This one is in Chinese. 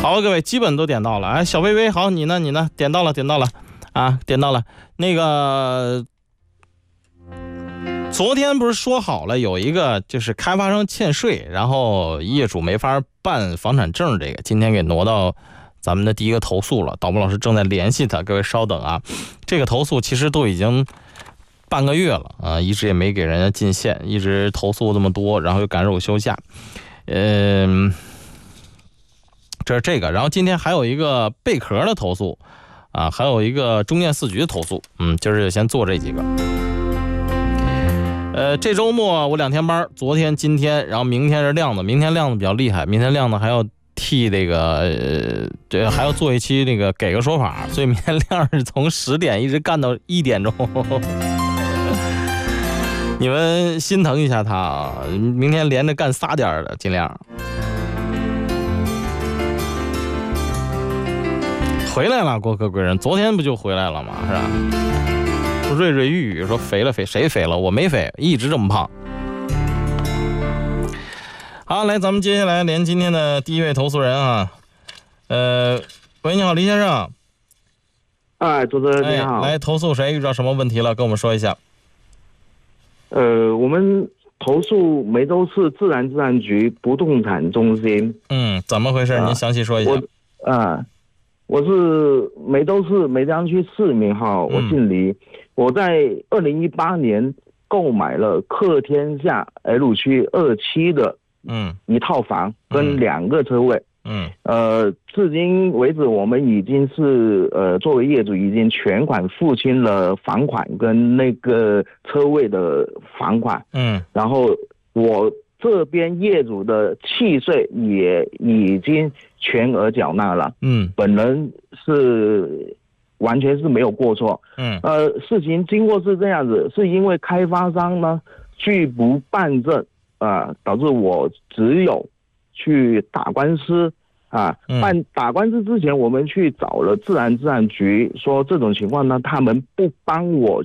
好了，各位基本都点到了。哎，小薇薇，好，你呢？点到了啊，点到了。那个昨天不是说好了有一个就是开发商欠税，然后业主没法办房产证，这个今天给挪到咱们的第一个投诉了。导播老师正在联系他，各位稍等啊。这个投诉其实都已经半个月了啊，一直也没给人家进线，一直投诉这么多，然后又赶着我休假。这是这个，然后今天还有一个贝壳的投诉啊，还有一个中建4局的投诉。今儿就先做这几个。这周末我2天班，昨天今天，然后明天是亮的，明天亮的比较厉害，明天亮的还要替这个还要做一期那个给个说法，所以明天亮是从10点一直干到1点钟。你们心疼一下他啊，明天连着干3点的尽量。回来了，郭客贵人，昨天不就回来了吗？是吧？瑞瑞玉玉说肥了，谁肥了？我没肥，一直这么胖。好，来，咱们接下来连今天的第一位投诉人啊。喂，你好，黎先生。 哎，主持人你好。 来，投诉谁？遇到什么问题了？跟我们说一下。 我们投诉梅州市自然治安局不动产中心。 怎么回事？您详细说一下。 我是梅州市梅江区市民哈，我姓黎。我在2018年购买了客天下 L 区27的一套房跟2个车位。至今为止，我们已经是作为业主已经全款付清了房款跟那个车位的房款。然后我这边业主的契税也已经全额缴纳了。本人是完全是没有过错。事情经过是这样子，是因为开发商呢拒不办证导致我只有去打官司打官司之前，我们去找了自然治安局，说这种情况呢，他们不帮我